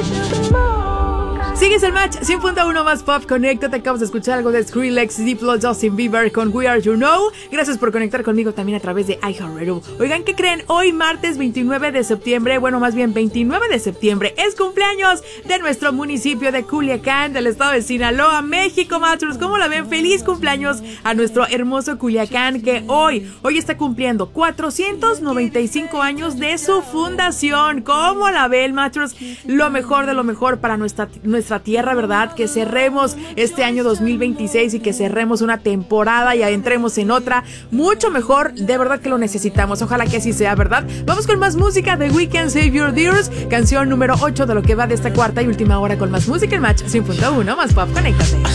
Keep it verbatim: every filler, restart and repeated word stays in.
Sigues el match cien punto uno más pop. Conéctate, acabas de escuchar algo de Skrillex, Diplo, Justin Bieber con We Are You Know. Gracias por conectar conmigo también a través de iHeartRadio. Oigan, ¿qué creen? Hoy martes veintinueve de septiembre, bueno, más bien veintinueve de septiembre, es cumpleaños de nuestro municipio de Culiacán, del estado de Sinaloa, México, Matros. ¿Cómo la ven? Feliz cumpleaños a nuestro hermoso Culiacán, que hoy, hoy está cumpliendo cuatrocientos noventa y cinco años de su fundación. ¿Cómo la ven, Matros? Lo mejor de lo mejor para nuestra, nuestra tierra, ¿verdad? Que cerremos este año dos mil veintiséis y que cerremos una temporada y entremos en otra mucho mejor. De verdad que lo necesitamos. Ojalá que así sea, ¿verdad? Vamos con más música de We Can Save Your Tears, canción número ocho de lo que va de esta cuarta y última hora con más música en Match cien punto uno más pop. Conéctate.